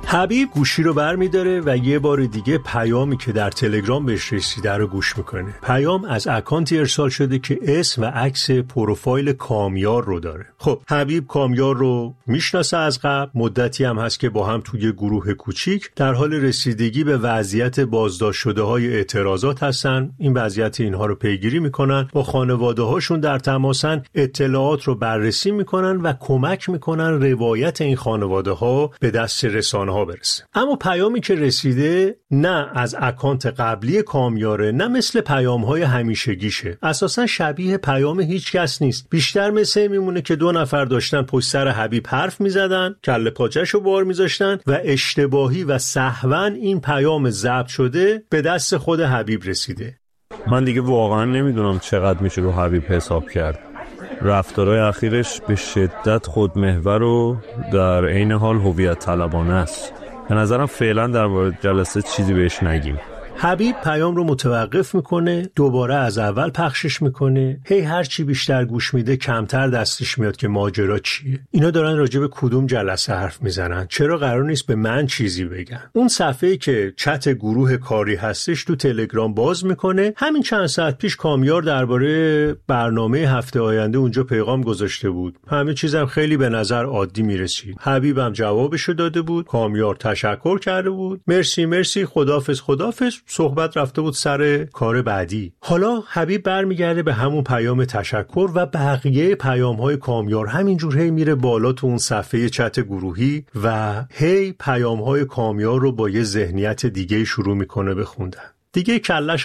حبیب گوشی رو برمی‌داره و یه بار دیگه پیامی که در تلگرام بهش رسیده رو گوش میکنه. پیام از اکانتی ارسال شده که اسم و عکس پروفایل کامیار رو داره. خب حبیب کامیار رو میشناسه از قبل، مدتی هم هست که با هم توی گروه کوچیک در حال رسیدگی به وضعیت بازداشت شده های اعتراضات هستن. این وضعیت اینها رو پیگیری میکنن، با خانواده هاشون در تماسن، اطلاعات رو بررسی میکنن و کمک میکنن روایت این خانواده ها به دست رسانه ها برسه. اما پیامی که رسیده نه از اکانت قبلی کامیاره، نه مثل پیام های همیشگیشه. اساسا شبیه پیام هیچ کس نیست. بیشتر مثل میمونه که دو نفر داشتن پشت سر حبیب حرف میزدن، کله پاچه‌شو بار میذاشتن و اشتباهی و سهواً این پیام ضبط شده به دست خود حبیب رسیده. من دیگه واقعا نمیدونم چقدر میشه رو حبیب حساب کرد. رفتارهای اخیرش به شدت خودمحور و در عین حال هویت طلبانه است. به نظرم فعلا در مورد جلسه چیزی بهش نگیم. حبیب پیام رو متوقف میکنه، دوباره از اول پخشش میکنه. هر چی بیشتر گوش میده کمتر دستش میاد که ماجرا چیه. اینا دارن راجع به کدوم جلسه حرف میزنن؟ چرا قرار نیست به من چیزی بگن؟ اون صفحه‌ای که چت گروه کاری هستش تو تلگرام باز میکنه. همین چند ساعت پیش کامیار درباره برنامه هفته آینده اونجا پیغام گذاشته بود. همه چیزم خیلی به نظر عادی میرسید. حبیبم جوابشو داده بود. کامیار تشکر کرده بود. مرسی خداحافظ. صحبت رفته بود سر کار بعدی. حالا حبیب برمیگرده به همون پیام تشکر و بقیه پیام‌های کامیار همینجور میره بالا تو اون صفحه چت گروهی و پیام‌های کامیار رو با یه ذهنیت دیگه شروع میکنه بخوندن. دیگه کلش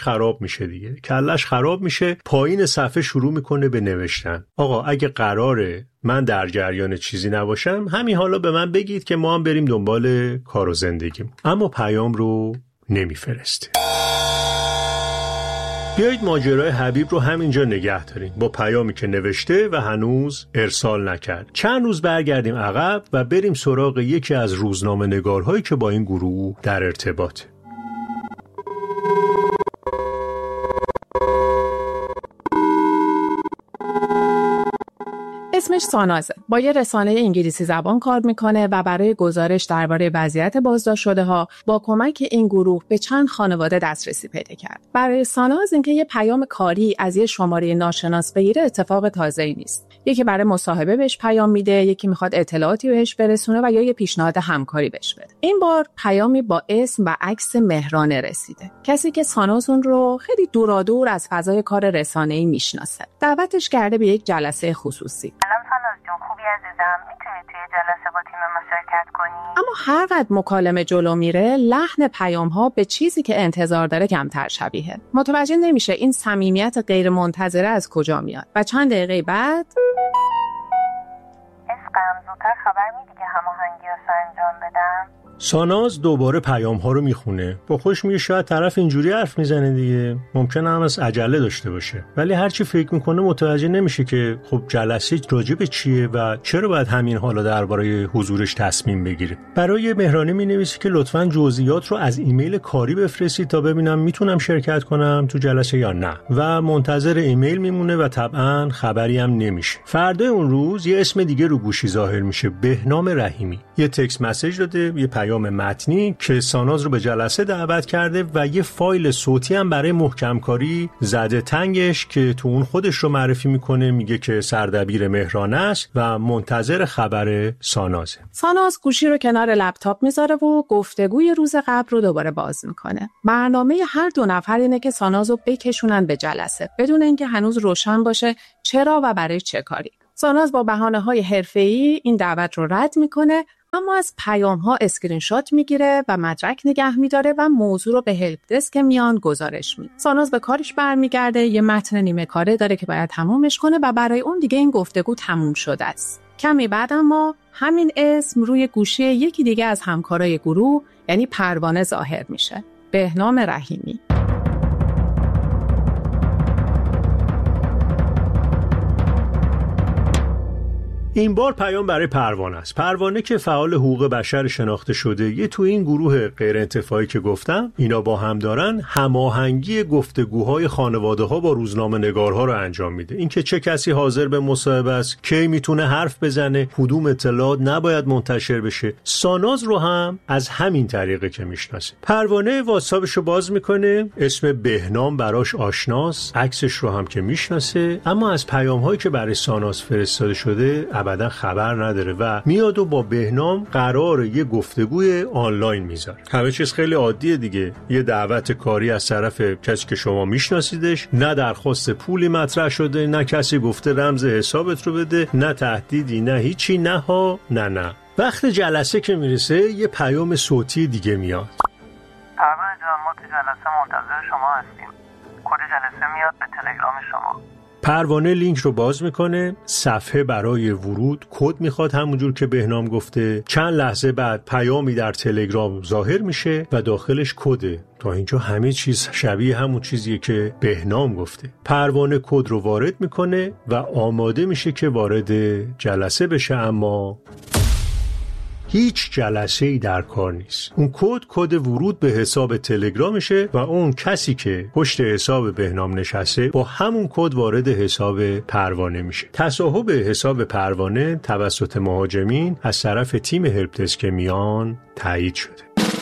خراب میشه. پایین صفحه شروع میکنه به نوشتن. آقا اگه قراره من در جریان چیزی نباشم، همین حالا به من بگید که ما هم بریم دنبال کار و زندگیم. اما پیام رو نمیفرسته. بیایید ماجرای حبیب رو همینجا نگه داریم با پیامی که نوشته و هنوز ارسال نکرد. چند روز برگردیم عقب و بریم سراغ یکی از روزنامه نگارهایی که با این گروه در ارتباطه. اسمش سانازه. با یه رسانه انگلیسی زبان کار میکنه و برای گزارش درباره وضعیت بازداشت شده ها با کمک این گروه به چند خانواده دسترسی پیدا کرد. برای ساناز اینکه یه پیام کاری از یه شماره ناشناس بگیره اتفاق تازه‌ای نیست. یکی برای مصاحبه بهش پیام میده، یکی میخواد اطلاعاتی بهش برسونه و یا یه پیشنهاد همکاری بهش بده. این بار پیامی با اسم و عکس مهرانه رسیده. کسی که ساناز اون رو خیلی دورادور از فضای کار رسانه‌ای میشناسه. دعوتش کرده به یک جلسه خصوصی. ساناز جون خوبی عزیزم، میتونی توی جلسه با تیم ما شرکت کنی؟ اما هر قدر مکالمه جلو میره لحن پیام‌ها به چیزی که انتظار داره کمتر شبیه. متوجه نمیشه این صمیمیت غیر منتظره از کجا میاد و چند دقیقه بعد عشقم زودتر خبر میدی که هماهنگی‌هاشو انجام بدم؟ ساناز دوباره پیام‌ها رو میخونه. با خودش میگه شاید طرف اینجوری حرف میزنه دیگه، ممکنه هم از عجله داشته باشه. ولی هرچی فکر میکنه متوجه نمیشه که خب جلسه راجع به چیه و چرا باید همین حالا درباره حضورش تصمیم بگیره. برای مهرانه مینویسه که لطفاً جزئیات رو از ایمیل کاری بفرستید تا ببینم میتونم شرکت کنم تو جلسه یا نه، و منتظر ایمیل میمونه و طبعاً خبری هم نمیشه. فردا اون روز یه اسم دیگه رو گوشی ظاهر میشه، بهنام رحیمی. یه تکست مسیج داده، یه پیام متنی که ساناز رو به جلسه دعوت کرده و یه فایل صوتی هم برای محکم کاری زده تنگش که تو اون خودش رو معرفی میکنه. میگه که سردبیر مهرانه است و منتظر خبر سانازه. ساناز گوشی رو کنار لپتاپ میذاره و گفتگوی روز قبل رو دوباره باز میکنه. برنامه هر دو نفر اینه که ساناز رو بکشونن به جلسه بدون اینکه هنوز روشن باشه چرا و برای چه کاری. ساناز با بهانه‌های حرفه‌ای این دعوت رو رد میکنه، اما از پیام‌ها اسکرین شات میگیره و مدرک نگه میداره و موضوع رو به هلپ دسک میان گزارش میده. ساناز به کارش برمیگرده، یه متن نیمه کاره داره که باید تمومش کنه و برای اون دیگه این گفتگو تموم شده است. کمی بعد اما همین اسم روی گوشی یکی دیگه از همکارای گروه یعنی پروانه ظاهر میشه. بهنام رحیمی. این بار پیام برای پروانه است. پروانه که فعال حقوق بشر شناخته شده، یه تو این گروه غیر انتفاعی که گفتم اینا با هم دارن هماهنگی گفتگوهای خانواده‌ها با روزنامه‌نگارها رو انجام میده. اینکه چه کسی حاضر به مصاحبه است، کی میتونه حرف بزنه، کدوم اطلاعات نباید منتشر بشه. ساناز رو هم از همین طریقه که میشناسه. پروانه واتساپش رو باز میکنه، اسم بهنام براش آشناست، عکسش رو هم که میشناسه، اما از پیام‌هایی که برای ساناز فرستاده شده ابدا خبر نداره و میاد و با بهنام قرار یه گفتگوی آنلاین میذاره. همه چیز خیلی عادیه دیگه. یه دعوت کاری از طرف کسی که شما میشناسیدش، نه درخواست پولی مطرح شده، نه کسی گفته رمز حسابت رو بده، نه تهدیدی، نه هیچی، نه ها نه. وقت جلسه که میرسه یه پیام صوتی دیگه میاد. پروانه جان، ما تو جلسه منتظر شما هستیم. کد جلسه میاد به تلگرام شما. پروانه لینک رو باز میکنه، صفحه برای ورود، کد میخواد همونجور که بهنام گفته. چند لحظه بعد پیامی در تلگرام ظاهر میشه و داخلش کده. تا اینجا همه چیز شبیه همون چیزیه که بهنام گفته. پروانه کد رو وارد میکنه و آماده میشه که وارد جلسه بشه، اما هیچ جلسه‌ای در کار نیست. اون کد ورود به حساب تلگرامشه و اون کسی که پشت حساب بهنام نشسته با همون کد وارد حساب پروانه میشه. تصاحب حساب پروانه توسط مهاجمین از طرف تیم هلپ دسک میان تایید شده.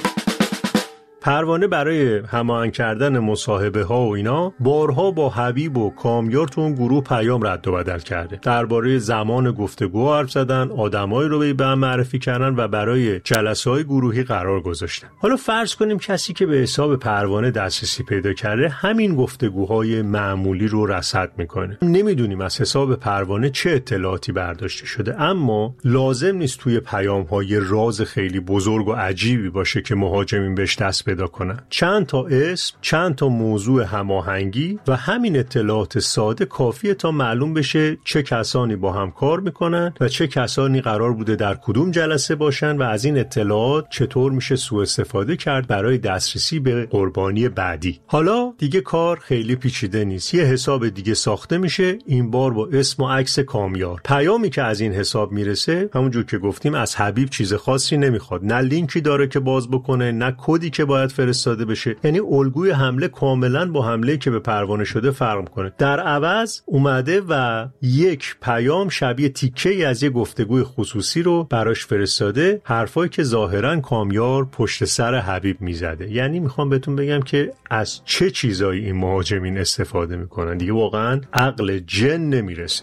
پروانه برای هماهنگ کردن مصاحبه ها و اینا بارها با حبیب و کامیار تو اون گروه پیام رد و بدل کرده. درباره زمان گفتگو حرف زدن، آدمایی رو به هم معرفی کردن و برای جلسه‌های گروهی قرار گذاشتن. حالا فرض کنیم کسی که به حساب پروانه دسترسی پیدا کرده همین گفتگوهای معمولی رو رصد میکنه. نمیدونیم از حساب پروانه چه اطلاعاتی برداشته شده، اما لازم نیست توی پیام‌های راز خیلی بزرگ و عجیبی باشه که مهاجمین بهش دست پیدا کنن. چند تا اسم، چند تا موضوع هماهنگی و همین اطلاعات ساده کافیه تا معلوم بشه چه کسانی با هم کار میکنن و چه کسانی قرار بوده در کدوم جلسه باشن و از این اطلاعات چطور میشه سوء استفاده کرد برای دسترسی به قربانی بعدی. حالا دیگه کار خیلی پیچیده نیست. یه حساب دیگه ساخته میشه، این بار با اسم و عکس کامیار. پیامی که از این حساب میرسه همونجور که گفتیم از حبیب چیز خاصی نمیخواد. نه لینکی داره که باز بکنه، نه کدی که باید فرستاده بشه. یعنی الگوی حمله کاملا با حمله که به پروانه شده فرق میکنه. در عوض اومده و یک پیام شبیه تیکه‌ای از یه گفتگوی خصوصی رو براش فرستاده، حرفایی که ظاهرا کامیار پشت سر حبیب میزده. یعنی میخوام بهتون بگم که از چه چیزایی این مهاجمین استفاده میکنن دیگه واقعا عقل جن نمیرسه.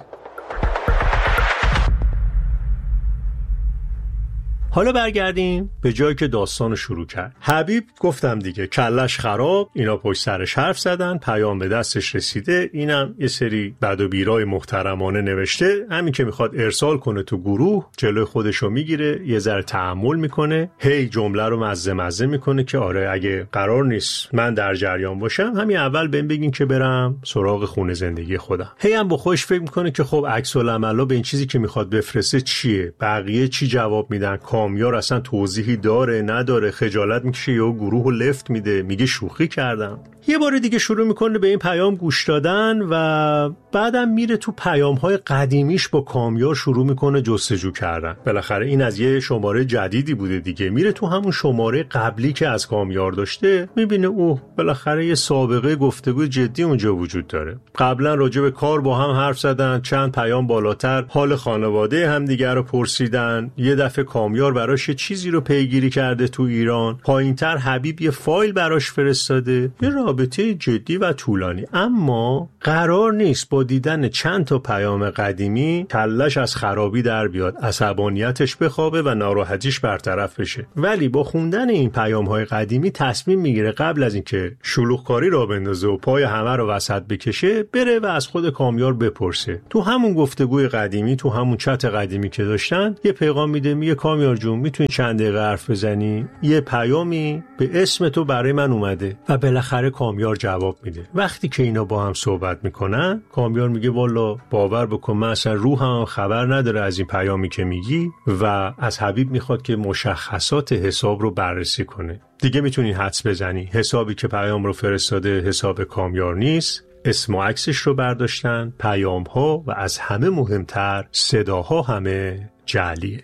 حالا برگردیم به جایی که داستان شروع کرد. حبیب گفتم دیگه کلش خراب، اینا پشت سرش حرف زدن، پیام به دستش رسیده، اینم یه سری بد و بیرای محترمانه نوشته. همین که میخواد ارسال کنه تو گروه جلوی خودشو میگیره، یه ذره تحمل میکنه، هی جمله رو مزه میکنه که آره اگه قرار نیست من در جریان باشم همین اول بهم بگین که برم سراغ خونه زندگی خودم. هی هم با خودش فکر میکنه که خب عکس العملا به این چیزی که میخواد بفرسته چیه، بقیه چی جواب میدن، کامیار اصلا توضیحی داره نداره، خجالت میکشه یا گروهو لفت میده میگه شوخی کردم. یه بار دیگه شروع میکنه به این پیام گوش دادن و بعدم میره تو پیام‌های قدیمیش با کامیار شروع میکنه جستجو کردن. بالاخره این از یه شماره جدیدی بوده دیگه، میره تو همون شماره قبلی که از کامیار داشته، میبینه اوه بالاخره یه سابقه گفتگو جدی اونجا وجود داره. قبلا راجع به کار با هم حرف زدن، چند پیام بالاتر حال خانواده همدیگه رو پرسیدن، یه دفعه کامیار براش یه چیزی رو پیگیری کرده تو ایران، پایینتر حبیب یه فایل براش فرستاده، یه رابطه جدی و طولانی. اما قرار نیست با دیدن چند تا پیام قدیمی کلش از خرابی در بیاد، عصبانیتش بخوابه و ناراحتیش برطرف بشه، ولی با خوندن این پیام‌های قدیمی تصمیم میگیره قبل از اینکه شلوغکاری را بندازه و پای همه رو وسط بکشه، بره و از خود کامیار بپرسه. تو همون گفتگوی قدیمی، تو همون چت قدیمی که داشتن، یه پیغام میده، میگه کامیار جون میتونی چند دقیقه حرف بزنی؟ یه پیامی به اسم تو برای من اومده. و بالاخره کامیار جواب میده. وقتی که اینا با هم صحبت میکنن، کامیار میگه والا باور بکن من اصلا روحم خبر نداره از این پیامی که میگی، و از حبیب میخواد که مشخصات حساب رو بررسی کنه. دیگه میتونی حدس بزنی حسابی که پیام رو فرستاده حساب کامیار نیست، اسم و عکسش رو برداشتن، پیام‌ها و از همه مهمتر صداها همه جعلیه.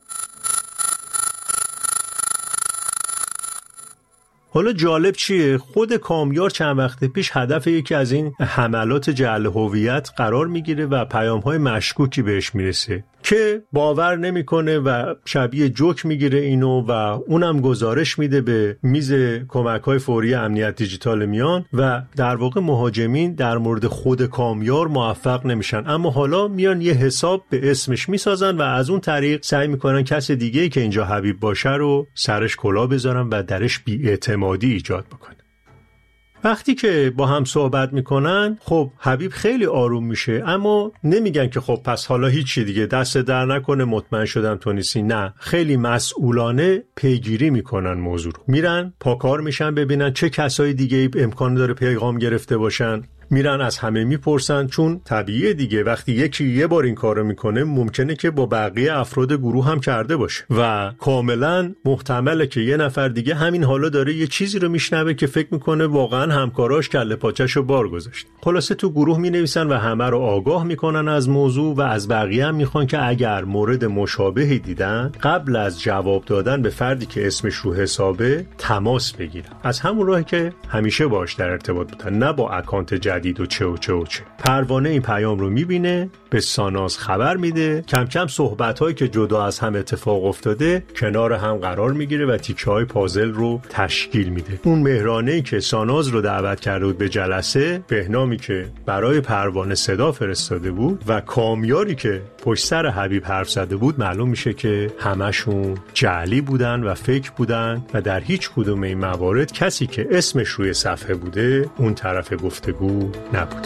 حالا جالب چیه؟ خود کامیار چند وقت پیش هدف یکی از این حملات جعل هویت قرار میگیره و پیام‌های مشکوکی بهش میرسه که باور نمیکنه و شبیه جوک میگیره اینو و اونم گزارش میده به میز کمک‌های فوری امنیت دیجیتال میان و در واقع مهاجمین در مورد خود کامیار موفق نمیشن، اما حالا میان یه حساب به اسمش میسازن و از اون طریق سعی میکنن کس دیگه‌ای که اینجا حبیب باشه رو سرش کلاه بذارن و درش بی‌اعتمادی ایجاد بکنن. وقتی که با هم صحبت میکنن خب حبیب خیلی آروم میشه، اما نمیگن که خب پس حالا هیچی دیگه، دست در نکنه، مطمئن شدم تو نیستی. نه، خیلی مسئولانه پیگیری میکنن موضوع رو، میرن پاکار میشن ببینن چه کسای دیگه امکان داره پیغام گرفته باشن، میرن از همه میپرسن، چون طبیعیه دیگه وقتی یکی یه بار این کارو میکنه ممکنه که با بقیه افراد گروه هم کرده باشه و کاملا محتمله که یه نفر دیگه همین حالا داره یه چیزی رو میشنوه که فکر میکنه واقعا همکاراش کله پاچه‌شو بار گذاشت. خلاصه تو گروه مینویسن و همه رو آگاه میکنن از موضوع و از بقیه هم میخوان که اگر مورد مشابهی دیدن قبل از جواب دادن به فردی که اسمش رو حسابه تماس بگیرن، از همون راهی که همیشه باهاش در ارتباط بودن، نه با اکانت جدید و چه. پروانه این پیام رو میبینه، به ساناز خبر میده، کم کم صحبت‌هایی که جدا از هم اتفاق افتاده کنار هم قرار میگیره و تیکه‌های پازل رو تشکیل میده. اون مهرانه‌ای که ساناز رو دعوت کرده بود به جلسه، بهنامی که برای پروانه صدا فرستاده بود و کامیاری که پشت سر حبیب حرف زده بود، معلوم میشه که همشون جعلی بودن و فیک بودن و در هیچ کدوم این موارد کسی که اسمش روی صفحه بوده اون طرف گفتگو نبود.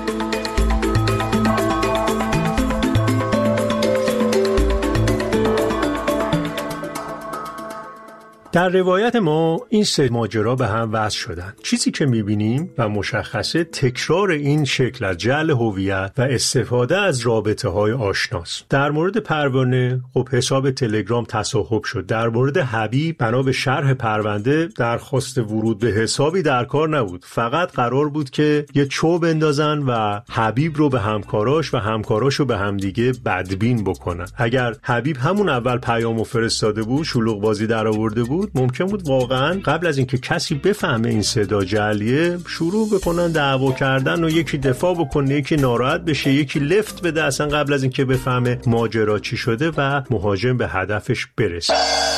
در روایت ما این سه ماجرا به هم وصل شدن. چیزی که میبینیم و مشخصه تکرار این شکل از جعل هویت و استفاده از رابطه‌های آشناست. در مورد پروانه خب حساب تلگرام تصاحب شد. در مورد حبیب بنا به شرح پرونده درخواست ورود به حسابی در کار نبود. فقط قرار بود که یه چوب اندازن و حبیب رو به همکاراش و همکاراش رو به همدیگه بدبین بکنن. اگر حبیب همون اول پیامو فرستاده بود، شلوغ بازی در آورده بود، ممکن بود واقعا قبل از اینکه کسی بفهمه این صدا جعلیه شروع بکنن دعوا کردن و یکی دفاع بکنه، یکی ناراحت بشه، یکی لفت بده اصلا قبل از اینکه بفهمه ماجرا چی شده و مهاجم به هدفش برسه.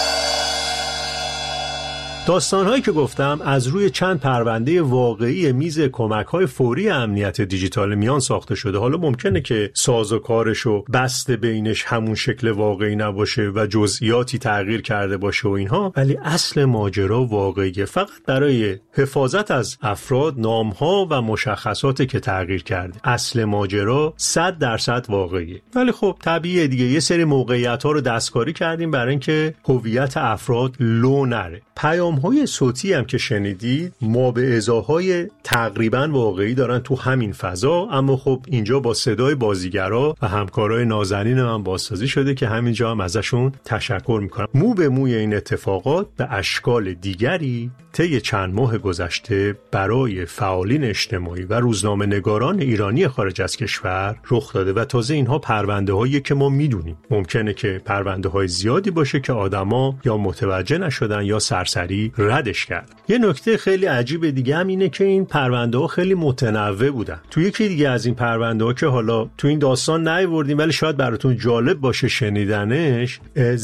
داستان‌هایی که گفتم از روی چند پرونده واقعی میز کمک‌های فوری امنیت دیجیتال میان ساخته شده. حالا ممکنه که سازوکارش و بست بینش همون شکل واقعی نباشه و جزئیاتی تغییر کرده باشه و اینها، ولی اصل ماجرا واقعیه. فقط برای حفاظت از افراد نام‌ها و مشخصاتی که تغییر کرده. اصل ماجرا 100% واقعیه. ولی خب طبیعیه دیگه یه سری موقعیت‌ها رو دستکاری کردیم برای اینکه هویت افراد لو نره. پیام‌های صوتی هم که شنیدید ما به ازاهای تقریباً واقعی دارن تو همین فضا، اما خب اینجا با صدای بازیگرا و همکارای نازنین من بازسازی شده که همینجا هم ازشون تشکر میکنم. مو به موی این اتفاقات به اشکال دیگری طی چند ماه گذشته برای فعالین اجتماعی و روزنامه نگاران ایرانی خارج از کشور رخ داده و تازه اینها پرونده هایی که ما میدونیم. ممکنه که پرونده های زیادی باشه که آدما یا متوجه نشدن یا سرسری ردش کرد. یه نکته خیلی عجیب دیگه هم اینه که این پرونده ها خیلی متنوع بودن. تو یکی دیگه از این پرونده ها که حالا تو این داستان نیاوردیم ولی شاید براتون جالب باشه شنیدنش،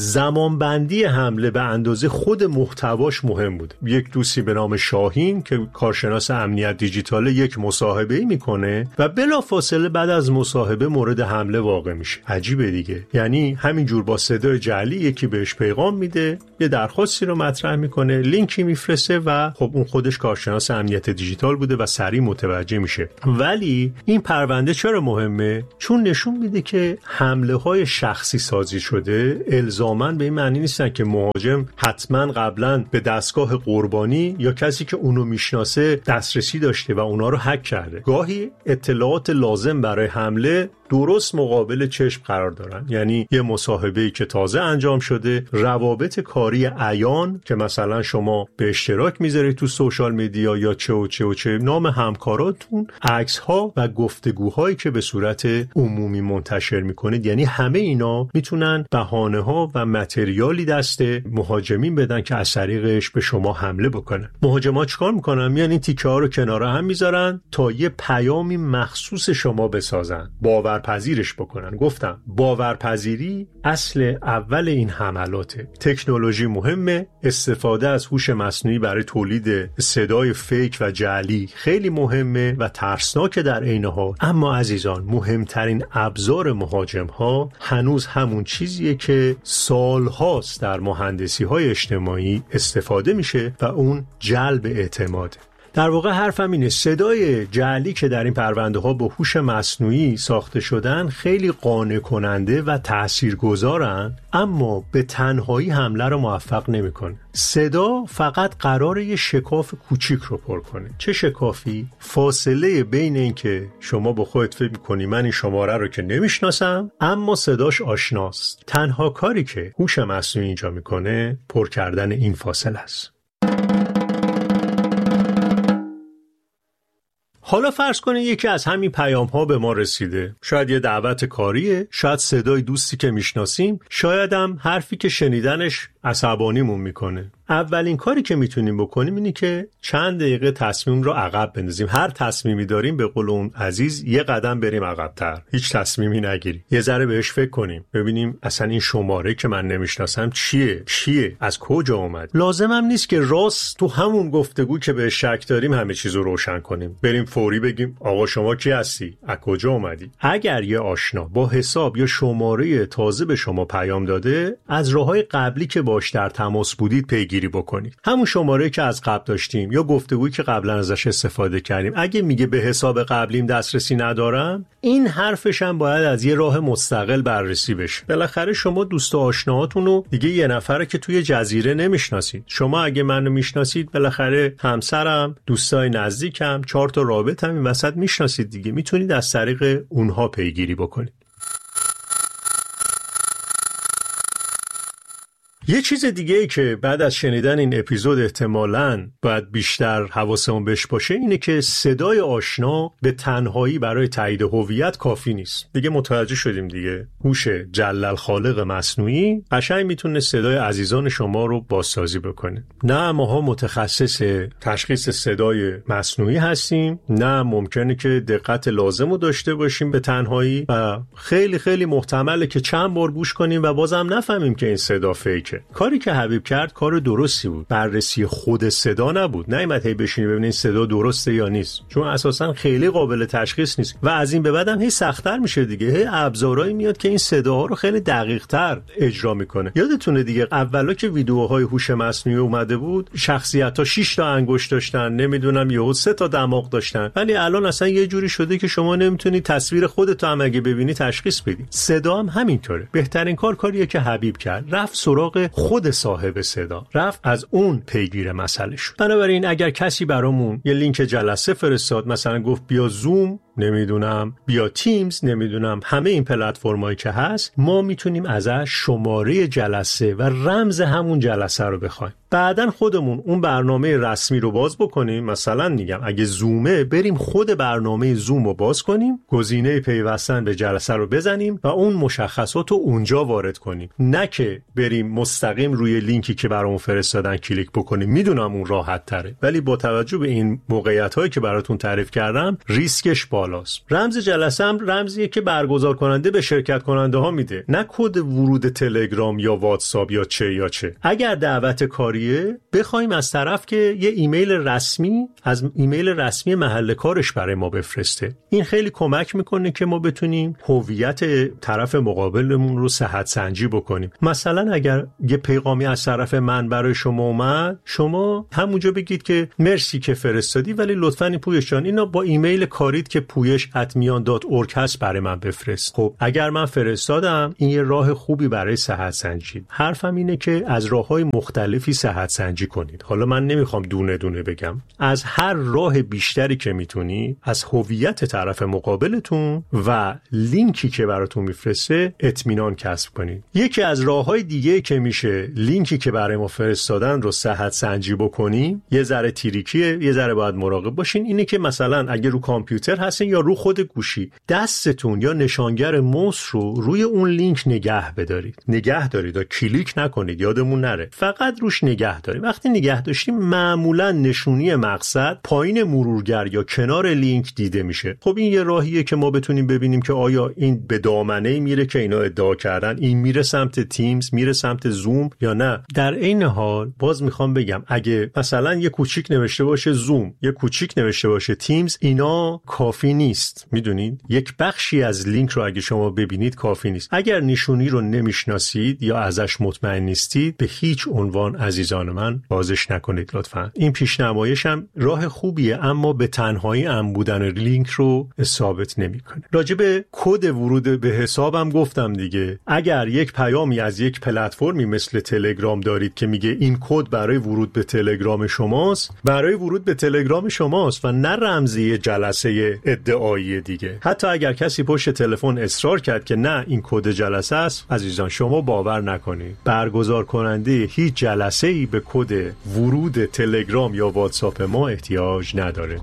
زمانبندی حمله به اندازه خود محتواش مهم بود. یک دوستی به نام شاهین که کارشناس امنیت دیجیتال یک مصاحبه‌ای میکنه و بلافاصله بعد از مصاحبه مورد حمله واقع میشه. عجیبه دیگه، یعنی همینجور با صدای جعلی یکی بهش پیغام میده، یه درخواستی رو مطرح میکنه، لینکی میفرسته و خب اون خودش کارشناس امنیت دیجیتال بوده و سریع متوجه میشه. ولی این پرونده چرا مهمه؟ چون نشون میده که حمله های شخصی سازی شده الزاماً به این معنی نیستن که مهاجم حتما قبلا به دستگاه قربانی یا کسی که اونو میشناسه دسترسی داشته و اونا رو هک کرده. گاهی اطلاعات لازم برای حمله درست مقابل چشم قرار دارن، یعنی یه مصاحبه‌ای که تازه انجام شده، روابط کاری عیان که مثلا شما شما به اشتراک میذارید تو سوشال میدیا یا چه نام همکاراتون، عکس‌ها و گفتگوهایی که به صورت عمومی منتشر میکنید، یعنی همه اینا میتونن بهانه‌ها و متریالی دست مهاجمین بدن که از طریقش به شما حمله بکنن. مهاجما چیکار میکنن؟ میان این تیکه‌ها رو کنار هم میذارن تا یه پیامی مخصوص شما بسازن، باورپذیرش بکنن. گفتم باورپذیری اصل اول این حملاته. تکنولوژی مهمه، استفاده از هوش مصنوعی برای تولید صدای فیک و جعلی خیلی مهمه و ترسناک در عین حال، اما عزیزان مهمترین ابزار مهاجم‌ها هنوز همون چیزیه که سال‌هاست در مهندسی‌های اجتماعی استفاده میشه و اون جلب اعتماده. در واقع حرفم اینه، صدای جعلی که در این پرونده ها با هوش مصنوعی ساخته شدن خیلی قانع کننده و تاثیرگذارن، اما به تنهایی حمله رو موفق نمیکنه. صدا فقط قراره یه شکاف کوچیک رو پر کنه. چه شکافی؟ فاصله بین این که شما با خودت فکر میکنی من این شماره رو که نمیشناسم اما صداش آشناست. تنها کاری که هوش مصنوعی اینجا میکنه پر کردن این فاصله است. حالا فرض کنید یکی از همین پیام ها به ما رسیده، شاید یه دعوت کاریه، شاید صدای دوستی که میشناسیم، شاید هم حرفی که شنیدنش عصبانیمون میکنه. اولین کاری که میتونیم بکنیم اینه که چند دقیقه تصمیم رو عقب بندازیم. هر تصمیمی داریم به قول اون عزیز یه قدم بریم عقب‌تر، هیچ تصمیمی نگیریم، یه ذره بهش فکر کنیم، ببینیم اصلا این شماره که من نمیشناسم چیه، از کجا اومد. لازمم نیست که راست تو همون گفتگو که به شک داریم همه چیزو روشن کنیم، بریم فوری بگیم آقا شما کی هستی، از کجا اومدی. اگر یه آشنا با حساب یا شماره تازه به شما پیام داده، از راههای قبلی که باش در تماس بودید پیگیری بکنید. همون شماره که از قبل داشتیم یا گفتگویی که قبلا ازش استفاده کردیم، اگه میگه به حساب قبلیم دسترسی ندارم، این حرفش هم باید از یه راه مستقل بررسی بشه. بالاخره شما دوست و آشناهاتون رو دیگه یه نفره که توی جزیره نمیشناسید. شما اگه منو میشناسید، بالاخره همسرم، دوستای نزدیکم، 4 تا رابطم این وسط میشناسید دیگه، میتونید از طریق اونها پیگیری بکنید. یه چیز دیگه ای که بعد از شنیدن این اپیزود احتمالاً باید بیشتر حواسمون بهش باشه اینه که صدای آشنا به تنهایی برای تایید هویت کافی نیست. دیگه متوجه شدیم دیگه، هوش جلل خالق مصنوعی قشنگ میتونه صدای عزیزان شما رو بازسازی بکنه. نه ماها متخصص تشخیص صدای مصنوعی هستیم، نه ممکنه که دقت لازم رو داشته باشیم به تنهایی و خیلی خیلی محتمله که چند بار گوش کنیم و بازم نفهمیم که این صدا فیکه. کاری که حبیب کرد کار درستی بود، بررسی خود صدا نبود، نیامد هی بشینی ببینید صدا درسته یا نیست، چون اساسا خیلی قابل تشخیص نیست و از این به بعدم هی سخت‌تر میشه دیگه، هی ابزارایی میاد که این صداها رو خیلی دقیق‌تر اجرا میکنه. یادتونه دیگه اولا که ویدیوهای هوش مصنوعی اومده بود، شخصیت‌ها 6 تا انگشت داشتن، نمیدونم یهو 3 تا دماغ داشتن، ولی الان اصلا یه جوری شده که شما نمیتونی تصویر خودت هم اگه ببینی تشخیص بدی. صدا هم همینطوره. بهترین کاریه که حبیب کرد، رفت سراغ خود صاحب صدا، رفت از اون پیگیر مسئله شد. بنابراین اگر کسی برامون یه لینک جلسه فرستاد، مثلا گفت بیا زوم، نمیدونم بیا تیمز، نمیدونم همه این پلتفرمایی که هست، ما میتونیم ازش شماره جلسه و رمز همون جلسه رو بخوایم. بعدن خودمون اون برنامه رسمی رو باز بکنیم، مثلا میگم اگه زومه بریم خود برنامه زوم رو باز کنیم، گزینه پیوستن به جلسه رو بزنیم و اون مشخصات رو اونجا وارد کنیم، نه که بریم مستقیم روی لینکی که برامون فرستادن کلیک بکنیم. میدونم اون راحت تره، ولی با توجه به این موقعیت هایی که براتون تعریف کردم ریسکش بالاست. رمز جلسه هم رمزیه که برگزار کننده به شرکت کننده ها میده، نه کد ورود تلگرام یا واتساپ یا چه. اگر دعوت کاریه بخوایم از طرف که یه ایمیل رسمی از ایمیل رسمی محل کارش برای ما بفرسته. این خیلی کمک میکنه که ما بتونیم هویت طرف مقابلمون رو صحت سنجی بکنیم. مثلا اگر یه پیغامی از طرف من برای شما اومد، شما همونجا بگید که مرسی که فرستادی، ولی لطفاً این پویش جان اینو با ایمیل کاریت که puyesh@mian.org هست برای من بفرست. خب اگر من فرستادم، این یه راه خوبی برای صحت سنجی. حرفم اینه که از راه‌های مختلفی صحت سنجی کنید. حالا من نمیخوام دونه دونه بگم. از هر راه بیشتری که میتونی، از هویت طرف مقابلتون و لینکی که براتون میفرسته اطمینان کسب کنید. یکی از راه‌های دیگه که میشه لینکی که برای ما فرستادن رو صحت سنجی بکنیم، یه ذره تریکیه، یه ذره باید مراقب باشین. اینه که مثلا اگه رو کامپیوتر هستین یا رو خود گوشی، دستتون یا نشانگر موس رو روی اون لینک نگه دارید و کلیک نکنید، یادمون نره، فقط روش نگه دارید. وقتی نگه داشتیم معمولا نشونی مقصد پایین مرورگر یا کنار لینک دیده میشه. خب این یه راهیه که ما بتونیم ببینیم که آیا این به دامنه میره که اینا ادعا کردن، این میره سمت تیمز، میره سمت زوم یا نه. در این حال باز میخوام بگم اگه مثلا یه کوچیک نوشته باشه زوم، یه کوچیک نوشته باشه تیمز، اینا کافی نیست. میدونید یک بخشی از لینک رو اگه شما ببینید کافی نیست. اگر نشونی رو نمیشناسید یا ازش مطمئن نیستید، به هیچ عنوان عزیزان من بازش نکنید لطفاً. این پیشنمایشم راه خوبیه، اما به تنهایی ام بودن لینک رو ثابت نمیکنه. راجع به کد ورود به حسابم گفتم دیگه. اگر یک پیامی از یک پلتفرمی مثل تلگرام دارید که میگه این کد برای ورود به تلگرام شماست، برای ورود به تلگرام شماست و نه رمزی جلسه ادعایی دیگه. حتی اگر کسی پشت تلفن اصرار کرد که نه این کد جلسه است، عزیزان شما باور نکنید، برگزار کننده هیچ جلسه‌ای به کد ورود تلگرام یا واتساپ ما احتیاج نداره.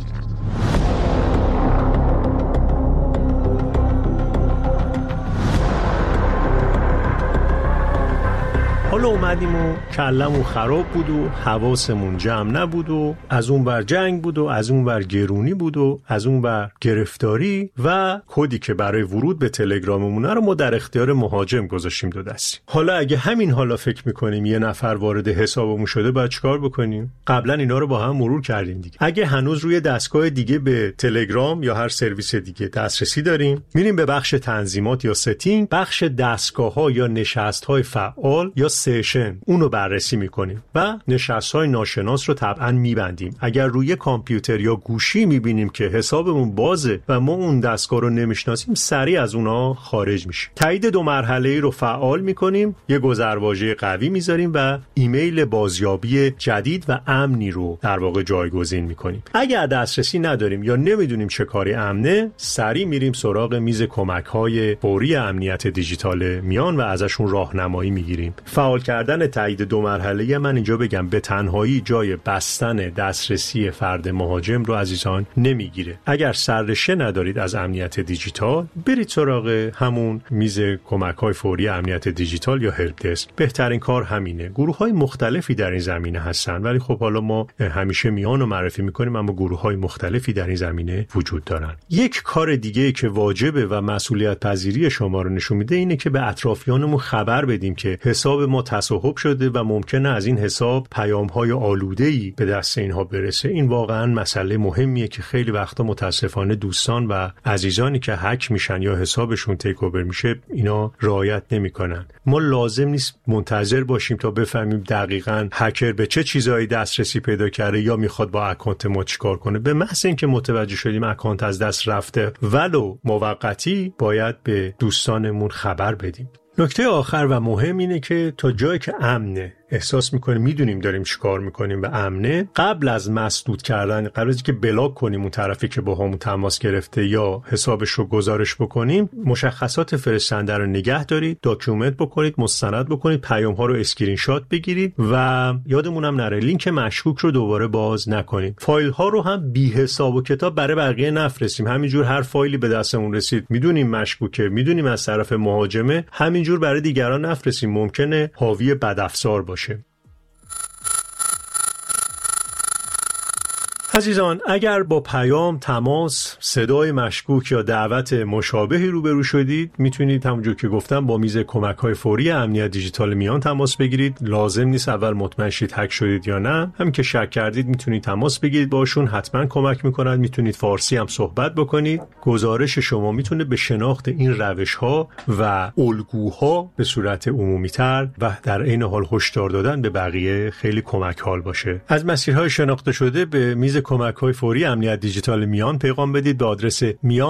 حالا اومدیم و کلمون خراب بود و حواسمون جمع نبود و از اون بر جنگ بود و از اون بر گرونی بود و از اون بر گرفتاری و کدی که برای ورود به تلگراممونه رو ما در اختیار مهاجم گذاشتیم دو دستی. حالا اگه همین حالا فکر میکنیم یه نفر وارد حسابمون شده، باید چیکار بکنیم؟ قبلا اینا رو با هم مرور کردیم دیگه. اگه هنوز روی دستگاه دیگه به تلگرام یا هر سرویس دیگه دسترسی داریم، میریم به بخش تنظیمات یا ستینگ، بخش دستگاه‌ها یا نشست‌های فعال یا سشن، اونو بررسی میکنیم و نشست‌های ناشناس رو طبعا میبندیم. اگر روی کامپیوتر یا گوشی میبینیم که حسابمون بازه و ما اون دستگاه رو نمیشناسیم، سریع از اونها خارج میشیم. تایید 2 مرحله‌ای رو فعال میکنیم، یه گذرواژه قوی میذاریم و ایمیل بازیابی جدید و امنی رو در واقع جایگزین میکنیم. اگر دسترسی نداریم یا نمیدونیم چه کاری امنه، سریع میریم سراغ میز کمک‌های فوری امنیت دیجیتال میان و ازشون راهنمایی میگیریم. فعال کردن تایید 2 مرحله‌ای من اینجا بگم به تنهایی جای بستن دسترسی فرد مهاجم رو عزیزان نمیگیره. اگر سررشته ندارید از امنیت دیجیتال، برید سراغ همون میز کمک‌های فوری امنیت دیجیتال یا هلپ دسک. بهترین کار همینه. گروه‌های مختلفی در این زمینه هستن، ولی خب حالا ما همیشه میان رو معرفی می‌کنیم، اما گروه‌های مختلفی در این زمینه وجود دارن. یک کار دیگه که واجبه و مسئولیت پذیری شما رو نشون میده اینه که به اطرافیانمون خبر بدیم که حساب ما تصاحب شده و ممکنه از این حساب پیام‌های آلوده‌ای به دست اینها برسه. این واقعاً مسئله مهمیه که خیلی وقتا متاسفانه دوستان و عزیزانی که هک میشن یا حسابشون تیک اوور میشه اینا رعایت نمیکنن. ما لازم نیست منتظر باشیم تا بفهمیم دقیقاً هکر به چه چیزایی دسترسی پیدا کرده یا میخواد با اکانت ما چیکار کنه. به محض اینکه متوجه شدیم اکانت از دست رفته ولو موقتی، باید به دوستانمون خبر بدیم. نکته آخر و مهم اینه که تا جایی که امنه، احساس میکنیم میدونیم داریم چیکار میکنیم و امنه، قبل از مسدود کردن، قبل از اینکه بلاک کنیم اون طرفی که با همون تماس گرفته یا حسابش رو گزارش بکنیم، مشخصات فرستنده رو نگه دارید، داکیومنت بکنید، مستند بکنید، پیام ها رو اسکرین شات بگیرید و یادمونم نره لینک مشکوک رو دوباره باز نکنید. فایل ها رو هم بی حساب و کتاب برای بقیه نفرستیم. همینجور هر فایلی به دستمون رسید میدونیم مشکوکه، میدونیم از طرف مهاجمه، همینجور برای دیگران نفرستیم، ممکنه حاوی بدافزار باشه. عزیزان، اگر با پیام، تماس، صدای مشکوک یا دعوت مشابهی روبرو شدید، میتونید همونجور که گفتم با میز کمک‌های فوری امنیت دیجیتال میان تماس بگیرید. لازم نیست اول مطمئن شید هک شدید یا نه. همین که شک کردید میتونید تماس بگیرید باشون، حتما کمک میکنن. میتونید فارسی هم صحبت بکنید. گزارش شما میتونه به شناخت این روش‌ها و الگوها به صورت عمومی‌تر و در عین حال هشدار دادن به بقیه خیلی کمک حال باشه. از مسیرهای شناخته شده به میز کمک‌های فوری امنیت دیجیتال میان پیغام بدید به آدرس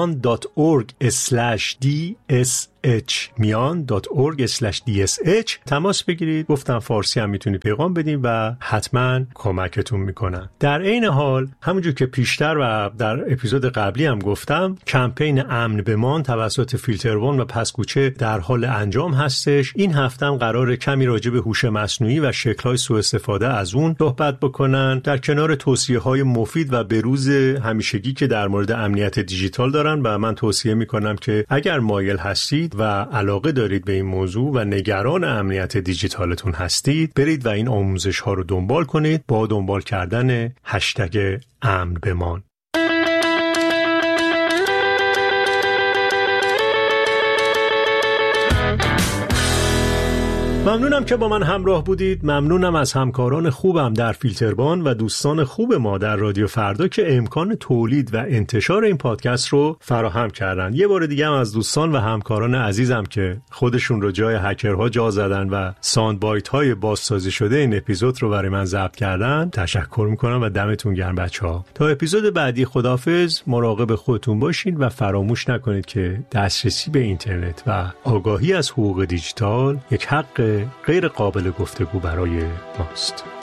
mian.org/dsh تماس بگیرید. گفتم فارسی هم میتونید پیغام بدین و حتما کمکتون میکنن. در عین حال همونجور که پیشتر و در اپیزود قبلی هم گفتم، کمپین امن بمان توسط فیلتروان و پسکوچه در حال انجام هستش. این هفته هم قراره کمی راجع به هوش مصنوعی و شکل‌های سوء استفاده از اون صحبت بکنن، در کنار توصیه‌های مفید و بروز همیشگی که در مورد امنیت دیجیتال دارن. و من توصیه میکنم که اگر مایل هستید و علاقه دارید به این موضوع و نگران امنیت دیجیتالتون هستید، برید و این آموزش‌ها رو دنبال کنید با دنبال کردن هشتگ امن بمان. ممنونم که با من همراه بودید. ممنونم از همکاران خوبم در فیلتربان و دوستان خوب ما در رادیو فردا که امکان تولید و انتشار این پادکست رو فراهم کردن. یه بار دیگه هم از دوستان و همکاران عزیزم که خودشون رو جای هکرها جا زدن و ساند بایت های بازسازی شده این اپیزود رو برای من ضبط کردن تشکر میکنم و دمتون گرم بچه‌ها. تا اپیزود بعدی خداحافظ. مراقب خودتون باشین و فراموش نکنید که دسترسی به اینترنت و آگاهی از حقوق دیجیتال یک حق غیر قابل گفتگو برای ماست.